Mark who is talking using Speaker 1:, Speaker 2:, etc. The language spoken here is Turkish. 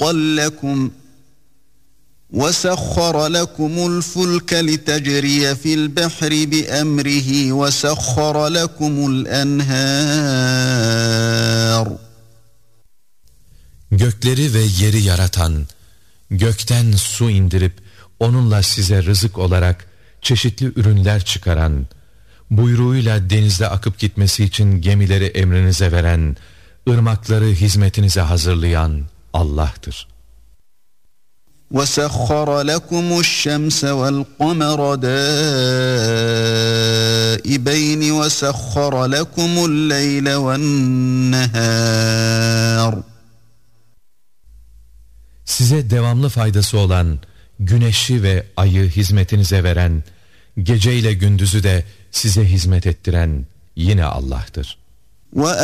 Speaker 1: رِزْقًا لَكُمْ وَسَخَّرَ لَكُمُ الْفُلْكَ لِتَجْرِيَ فِي الْبَحْرِ بِأَمْرِهِ وَسَخَّرَ لَكُمُ الْأَنْهَارَ.
Speaker 2: Gökleri ve yeri yaratan, gökten su indirip onunla size rızık olarak çeşitli ürünler çıkaran, buyruğuyla denizde akıp gitmesi için gemileri emrinize veren, ırmakları hizmetinize hazırlayan Allah'tır.
Speaker 1: وَسَخَّرَ لَكُمُ الشَّمْسَ وَالْقَمَرَ دَائِبَيْنِ وَسَخَّرَ لَكُمُ اللَّيْلَ وَالنَّهَارَ.
Speaker 2: Size devamlı faydası olan güneşi ve ayı hizmetinize veren, geceyle gündüzü de size hizmet ettiren yine Allah'tır.